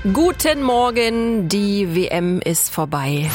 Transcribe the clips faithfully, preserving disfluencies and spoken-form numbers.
Guten Morgen, die W M ist vorbei.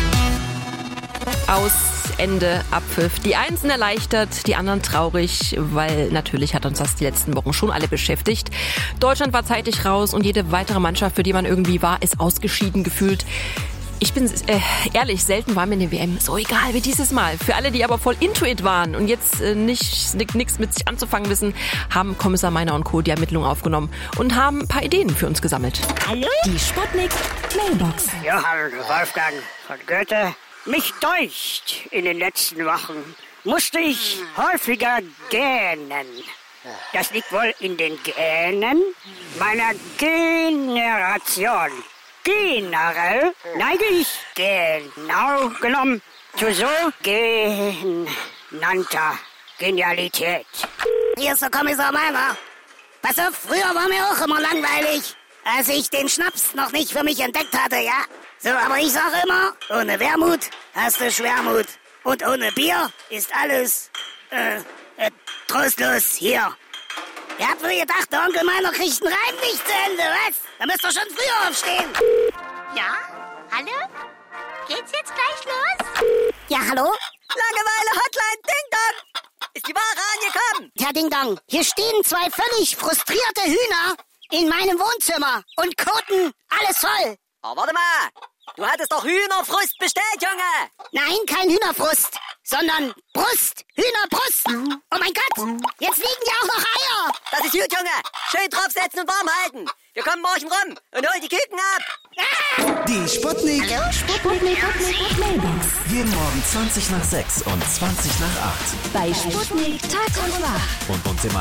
Aus, Ende, Abpfiff. Die einen sind erleichtert, die anderen traurig, weil natürlich hat uns das die letzten Wochen schon alle beschäftigt. Deutschland war zeitig raus und jede weitere Mannschaft, für die man irgendwie war, ist ausgeschieden gefühlt. Ich bin äh, ehrlich, selten war mir eine W M so egal wie dieses Mal. Für alle, die aber voll into it waren und jetzt äh, nicht nichts mit sich anzufangen wissen, haben Kommissar Meiner und Co. die Ermittlungen aufgenommen und haben ein paar Ideen für uns gesammelt. Hallo? Die Sputnik Mailbox. Ja, hallo, Wolfgang von Goethe. Mich deucht, in den letzten Wochen musste ich häufiger gähnen. Das liegt wohl in den Gänen meiner Generation. Generell neige ich genau genommen zu so genannter Genialität. Hier ist der Kommissar Meiner. Pass auf, früher war mir auch immer langweilig, als ich den Schnaps noch nicht für mich entdeckt hatte, ja? So, aber ich sage immer, ohne Wermut hast du Schwermut. Und ohne Bier ist alles, äh, äh trostlos hier. Ihr habt wohl gedacht, der Onkel Meiner kriegt einen Reim nicht zu Ende, was? Da müsst ihr schon früher aufstehen. Ja? Hallo? Geht's jetzt gleich los? Ja, hallo? Langeweile-Hotline, Ding-Dong! Ist die Ware angekommen? Herr Ding-Dong, hier stehen zwei völlig frustrierte Hühner in meinem Wohnzimmer und koten alles voll. Oh, warte mal! Du hattest doch Hühnerfrust bestellt, Junge! Nein, kein Hühnerfrust, sondern Brust. Hühnerbrust. Oh mein Gott, jetzt liegen ja auch noch Eier. Das ist gut, Junge! Schön draufsetzen und warm halten! Wir kommen morgen rum und holen die Küken ab! Ah! Die Sputnik. Hallo? Sputnik Mailbox. Jeden Morgen zwanzig nach sechs und zwanzig nach acht. Bei Sputnik Tag und Nacht. Und uns immer